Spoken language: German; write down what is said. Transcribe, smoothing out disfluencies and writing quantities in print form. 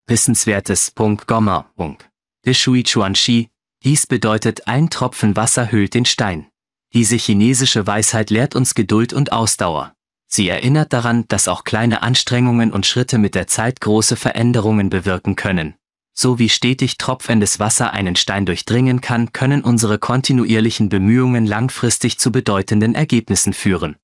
Wissenswertes. Gomma. De Shui Chuanxi. Dies bedeutet, ein Tropfen Wasser höhlt den Stein. Diese chinesische Weisheit lehrt uns Geduld und Ausdauer. Sie erinnert daran, dass auch kleine Anstrengungen und Schritte mit der Zeit große Veränderungen bewirken können. So wie stetig tropfendes Wasser einen Stein durchdringen kann, können unsere kontinuierlichen Bemühungen langfristig zu bedeutenden Ergebnissen führen.